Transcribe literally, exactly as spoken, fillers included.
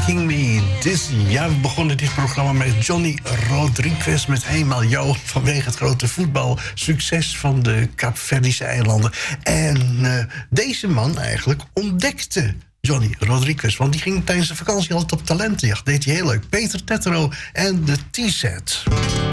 Making Me Dizzy. Ja, we begonnen dit programma met Johnny Rodriguez met Eenmaal Jou, vanwege het grote voetbalsucces van de Kaapverdische eilanden. En uh, deze man eigenlijk ontdekte Johnny Rodriguez, want die ging tijdens de vakantie altijd op talentenjacht. Deed hij heel leuk. Peter Tettero en de T-Set.